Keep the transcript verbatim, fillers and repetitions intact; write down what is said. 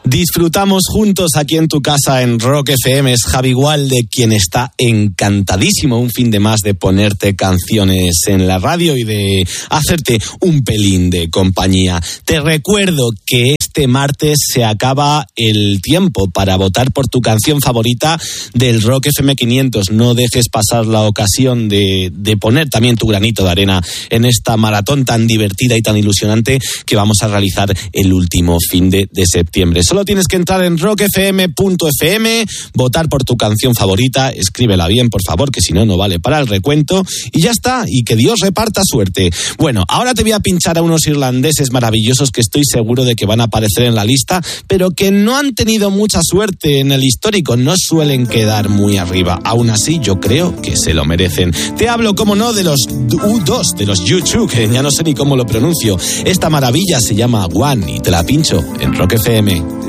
Disfrutamos juntos aquí en tu casa en Rock F M. Es Javi Gualde quien está encantadísimo un fin de más de ponerte canciones en la radio y de hacerte un pelín de compañía. Te recuerdo que este martes se acaba el tiempo para votar por tu canción favorita del Rock F M quinientos. No dejes pasar la ocasión de, de poner también tu granito de arena en esta maratón tan divertida y tan ilusionante que vamos a realizar el último fin de, de septiembre. Solo tienes que entrar en rock f m punto f m, votar por tu canción favorita, escríbela bien, por favor, que si no, no vale para el recuento, y ya está, y que Dios reparta suerte. Bueno, ahora te voy a pinchar a unos irlandeses maravillosos que estoy seguro de que van a aparecer en la lista, pero que no han tenido mucha suerte en el histórico, no suelen quedar muy arriba. Aún así, yo creo que se lo merecen. Te hablo, como no, de los U dos, de los U dos, que ya no sé ni cómo lo pronuncio. Esta maravilla se llama One y te la pincho en Rock F M.